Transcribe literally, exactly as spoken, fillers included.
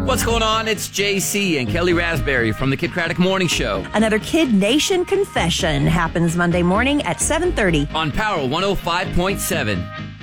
What's going on? It's J C and Kelly Raspberry from the Kid Craddock Morning Show. Another Kid Nation confession happens Monday morning at seven thirty. On Power one oh five point seven.